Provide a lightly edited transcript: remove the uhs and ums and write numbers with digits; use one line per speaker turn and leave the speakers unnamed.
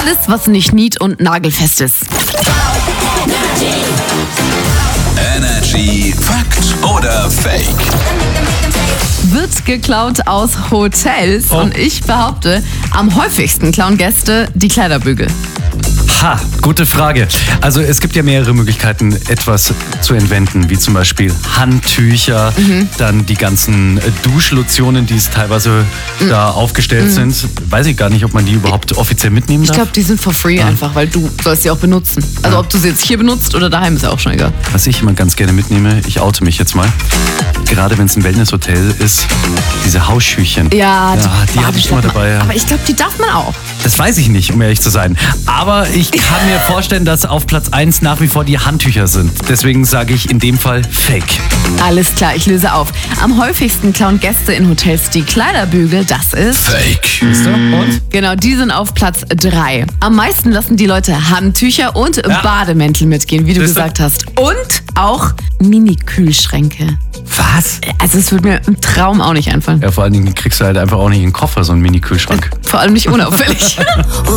Alles, was nicht nied- und nagelfest ist.
Energy Fakt oder Fake?
Wird geklaut aus Hotels und ich behaupte, am häufigsten klauen Gäste die Kleiderbügel.
Ha, gute Frage. Also es gibt ja mehrere Möglichkeiten, etwas zu entwenden, wie zum Beispiel Handtücher, dann die ganzen Duschlotionen, die es teilweise da aufgestellt sind. Weiß ich gar nicht, ob man die überhaupt offiziell mitnehmen
Ich
darf.
glaube, die sind for free einfach, weil du sollst sie auch benutzen. Also ob du sie jetzt hier benutzt oder daheim, ist ja auch schon egal.
Was ich immer ganz gerne mitnehme, ich oute mich jetzt mal, gerade wenn es ein Wellnesshotel ist, diese Hausschüchchen.
Ja,
die habe ich immer dabei.
Aber ich glaube, die darf man auch.
Das weiß ich nicht, um ehrlich zu sein. Aber ich kann mir vorstellen, dass auf Platz 1 nach wie vor die Handtücher sind. Deswegen sage ich in dem Fall Fake.
Alles klar, ich löse auf. Am häufigsten klauen Gäste in Hotels die Kleiderbügel, das ist...
Fake.
Und?
Genau, die sind auf Platz 3. Am meisten lassen die Leute Handtücher und Bademäntel mitgehen, wie du
Siehste?
gesagt hast. Und auch Mini-Kühlschränke.
Was?
Also es würde mir im Traum auch nicht einfallen.
Ja, vor allen Dingen kriegst du halt einfach auch nicht in den Koffer so einen Mini-Kühlschrank.
Vor allem nicht unauffällig.